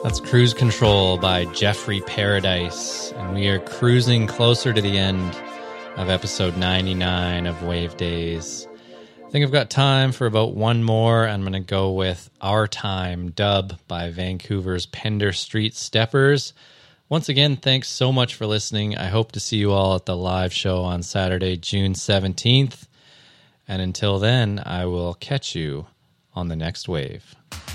That's Cruise Control by Jeffrey Paradise, and we are cruising closer to the end of episode 99 of Wave Days. I think I've got time for about one more. I'm going to go with Our Time, Dub by Vancouver's Pender Street Steppers. Once again, thanks so much for listening. I hope to see you all at the live show on Saturday, June 17th. And until then, I will catch you on the next wave.